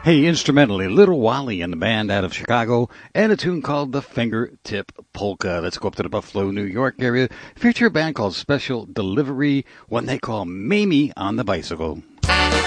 Hey, instrumentally, Little Wally and the band out of Chicago, and a tune called The Fingertip Polka. Let's go up to the Buffalo, New York area. Feature a band called Special Delivery, one they call Mamie on the Bicycle.